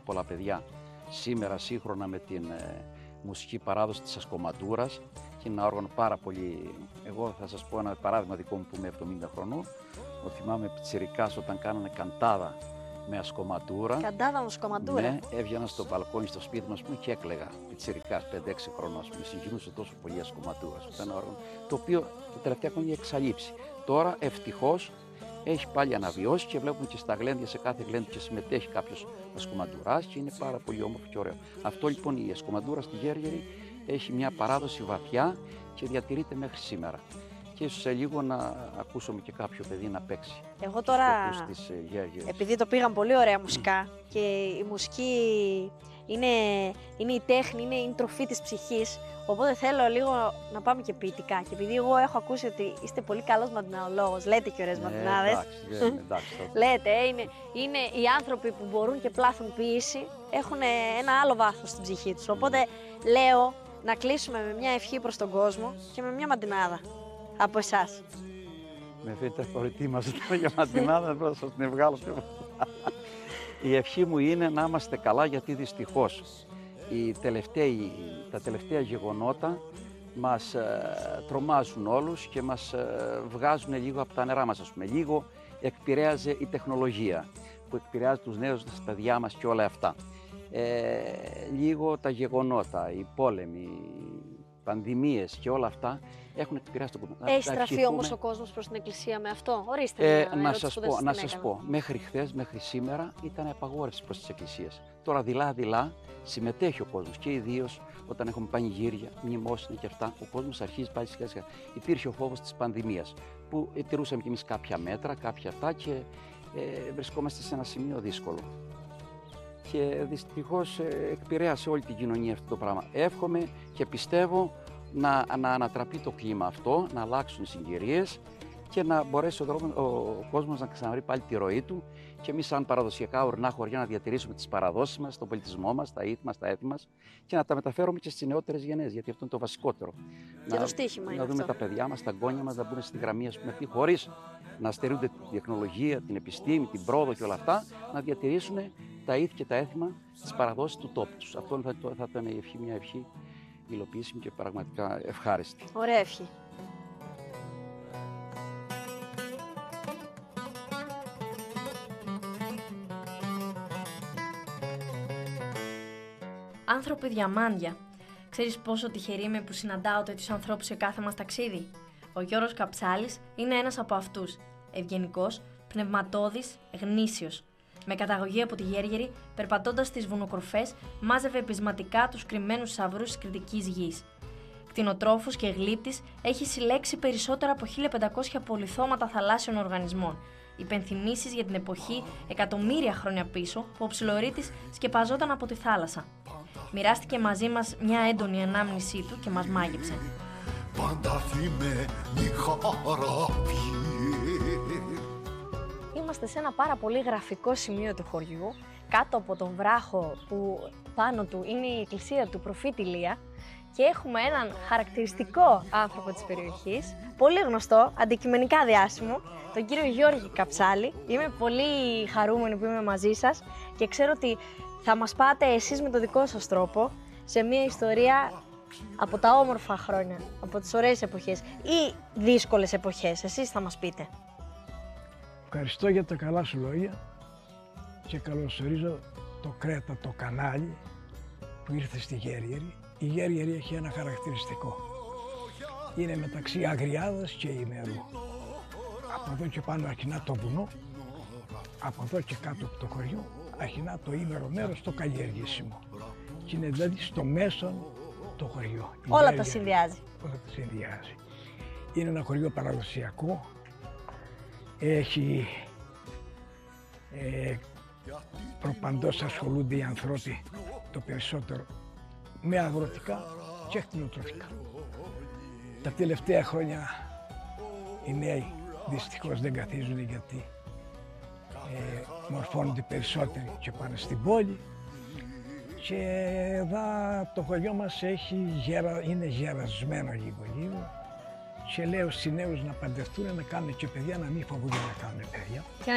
πολλά παιδιά σήμερα σύγχρονα με την μουσική παράδοση της ασκωματούρας και είναι ένα όργανο πάρα πολύ. Εγώ θα σας πω ένα παράδειγμα δικό μου που είμαι 70 χρονών. Το θυμάμαι πιτσιρικάς όταν κάνανε καντάδα με ασκωματούρα. Καντάδα με ασκωματούρα. Ναι, έβγαινα στο μπαλκόνι στο σπίτι μας και έκλαιγα. Πιτσιρικάς, 5-6 χρονών. Με συγκινούσε τόσο πολύ η ασκωματούρα. Ήταν ένα όργανο το οποίο τα τελευταία χρόνια έχει εξαλείψει. Τώρα ευτυχώς έχει πάλι αναβιώσει και βλέπουμε και στα γλέντια, σε κάθε γλέντι και συμμετέχει κάποιος ασκωματουράς και είναι πάρα πολύ όμορφο και ωραίο. Αυτό λοιπόν η ασκωματούρα στη Γέργερη έχει μια παράδοση βαθιά και διατηρείται μέχρι σήμερα. Και ίσως σε λίγο να ακούσουμε και κάποιο παιδί να παίξει. Εγώ τώρα, επειδή το πήγαν πολύ ωραία μουσικά και η μουσική είναι η τέχνη, είναι η τροφή της ψυχής, οπότε θέλω λίγο να πάμε και ποιητικά. Και επειδή εγώ έχω ακούσει ότι είστε πολύ καλός μαντιναολόγος, λέτε και ωραίες μαντινάδες. Εντάξει. Λέτε, είναι οι άνθρωποι που μπορούν και πλάθουν ποίηση, έχουν ένα άλλο βάθος στην ψυχή τους. Οπότε λέω να κλείσουμε με μια ευχή προς τον κόσμο και με μια μαντινάδα από εσάς. Με φέρετε προετοίμαστα για μαντινάδα, θα σας την βγάλω. Η ευχή μου είναι να είμαστε καλά, γιατί δυστυχώς τα τελευταία γεγονότα μας τρομάζουν όλους και μας βγάζουν λίγο από τα νερά μας, ας πούμε. Λίγο εκπηρέαζε η τεχνολογία που επηρεάζει τους νέους, τα παιδιά μας και όλα αυτά. Λίγο τα γεγονότα, οι πόλεμοι, οι πανδημίες και όλα αυτά έχουν επηρεάσει τον κόσμο. Έχει στραφεί όμως ο κόσμος προς την Εκκλησία με αυτό? Ορίστε να σας πω, μέχρι χθες, μέχρι σήμερα ήταν απαγόρευση προς τις εκκλησίες. Τώρα δειλά-δειλά συμμετέχει ο κόσμος και ιδίως όταν έχουμε πανηγύρια, μνημόσυνα και αυτά, ο κόσμος αρχίζει πάλι σιγά-σιγά. Υπήρχε ο φόβος της πανδημίας που τηρούσαμε κι εμείς κάποια μέτρα, κάποια αυτά και βρισκόμαστε σε ένα σημείο δύσκολο. Και δυστυχώς εκπηρέασε όλη την κοινωνία αυτό το πράγμα. Εύχομαι και πιστεύω να ανατραπεί το κλίμα αυτό, να αλλάξουν οι συγκυρίες και να μπορέσει ο κόσμος να ξαναβρει πάλι τη ροή του και εμείς σαν παραδοσιακά ορεινά χωριά να διατηρήσουμε τις παραδόσεις μας, τον πολιτισμό μας, τα ήθη μας, τα έθη μας και να τα μεταφέρουμε και στις νεότερες γενναίες, γιατί αυτό είναι το βασικότερο. Και το στίχημα είναι να δούμε αυτό. τα παιδιά μας, τα εγγόνια μας να μπουν στη γραμμή, ας πούμε, αυτή, χωρίς να στερούνται την τεχνολογία, την επιστήμη, την πρόοδο και όλα αυτά, να διατηρήσουν τα ήθη και τα έθιμα, τις παραδόσεις του τόπου τους. Αυτό θα ήταν μια ευχή υλοποιήσιμη και πραγματικά ευχάριστη. Ωραία ευχή. Άνθρωποι διαμάντια. Ξέρεις πόσο τυχερή είμαι που συναντάω τέτοιους ανθρώπους σε κάθε μας ταξίδι? Ο Γιώργος Καψάλης είναι ένας από αυτούς. Ευγενικός, πνευματώδης, γνήσιος. Με καταγωγή από τη Γέργερη, περπατώντας στις βουνοκορφές, μάζευε πεισματικά τους κρυμμένους σαυρούς της Κρητικής γης. Κτηνοτρόφος και γλύπτης, έχει συλλέξει περισσότερα από 1500 πολυθώματα θαλάσσιων οργανισμών. Υπενθυμίσεις για την εποχή εκατομμύρια χρόνια πίσω που ο ψιλορύτης σκεπαζόταν από τη θάλασσα. Μοιράστηκε μαζί μας μια έντονη ανάμνησή του και μας μάγεψε. Είμαστε σε ένα πάρα πολύ γραφικό σημείο του χωριού, κάτω από τον βράχο που πάνω του είναι η εκκλησία του προφήτη Ηλία και έχουμε έναν χαρακτηριστικό άνθρωπο της περιοχής, πολύ γνωστό, αντικειμενικά διάσημο, τον κύριο Γιώργη Καψάλη. Είμαι πολύ χαρούμενη που είμαι μαζί σας και ξέρω ότι θα μας πάτε εσείς με το δικό σας τρόπο σε μια ιστορία από τα όμορφα χρόνια, από τις ωραίες εποχές ή δύσκολες εποχές. Εσείς θα μας πείτε. Ευχαριστώ για τα καλά σου λόγια και καλωσορίζω το Κρέτα, το κανάλι που ήρθε στη Γέργερη. Η Γέργερη έχει ένα χαρακτηριστικό. Είναι μεταξύ Αγριάδας και Ημερού. Από εδώ και πάνω αρχινά το βουνό, από εδώ και κάτω από το χωριό αρχινά το ήμερο μέρος το καλλιεργήσιμο. Και είναι δηλαδή στο μέσον το χωριό. Όλα τα συνδυάζει. Όλα τα συνδυάζει. Είναι ένα χωριό παραδοσιακό. Έχει προπαντός ασχολούνται οι άνθρωποι το περισσότερο με αγροτικά και κτηνοτροφικά. Τα τελευταία χρόνια οι νέοι δυστυχώς δεν καθίζουν γιατί μορφώνονται περισσότεροι και πάνε στην πόλη και εδώ το χωριό μας είναι γερασμένο λίγο και λέω στους νέους να παντρευτούν, να κάνουν και παιδιά, να μην φοβούνται να κάνουν παιδιά.